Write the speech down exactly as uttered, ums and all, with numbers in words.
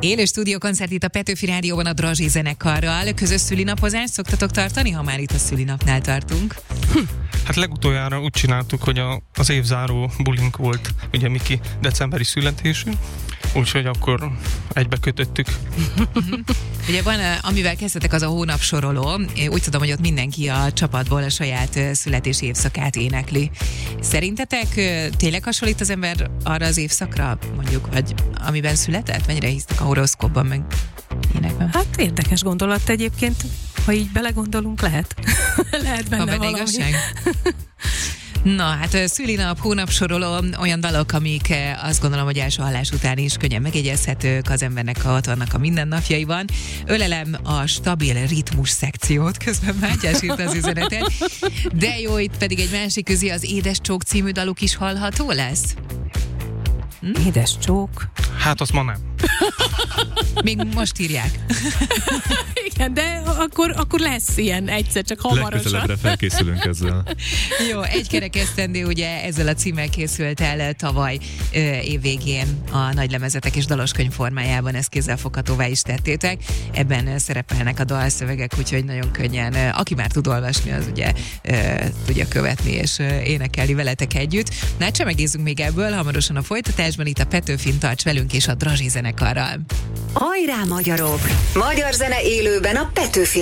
Élő stúdiókoncert itt a Petőfi Rádióban a Drazsi zenekarral. Közös szülinapozást szoktatok tartani, ha már itt a szülinapnál tartunk? Hm. Hát legutoljára úgy csináltuk, hogy a, az évzáró bulink volt, ugye Miki decemberi születésű, úgyhogy akkor egybe kötöttük. Ugye van, amivel kezdtetek, az a hónap soroló. Úgy tudom, hogy ott mindenki a csapatból a saját születési évszakát énekli. Szerintetek tényleg hasonlít az ember arra az évszakra, mondjuk, vagy amiben született? Mennyire hisztek a horoszkópban, meg énekben? Hát érdekes gondolat egyébként, ha így belegondolunk, lehet. lehet benne van benne valami. Igazság? Na, hát szülinap, hónapsoroló, olyan dalok, amik azt gondolom, hogy első hallás után is könnyen megjegyezhetők, az embernek ott vannak a mindennapjaiban. Ölelem a stabil ritmus szekciót, közben Mátyás írt az üzenetet, de jó, itt pedig egy másik közé az Édes csók című daluk is hallható lesz? Hm? Édes csók. Hát azt ma nem. Még most írják. Igen, de akkor, akkor lesz ilyen egyszer, csak hamarosan. Legközelebbre felkészülünk ezzel. Jó, egy kerek esztendő, ugye ezzel a címmel készült el tavaly ö, évvégén a nagylemezetek és daloskönyv formájában, ezt kézzelfoghatóvá is tettétek. Ebben szerepelnek a dalszövegek, úgyhogy nagyon könnyen, ö, aki már tud olvasni, az ugye ö, tudja követni és ö, énekelni veletek együtt. Na hát csemegézzünk még ebből, hamarosan a folytatásban itt a Petőfin, tarts velünk és a Drazsi zenekarral. Hajrá, magyarok! Magyar zene élőben a Petőfi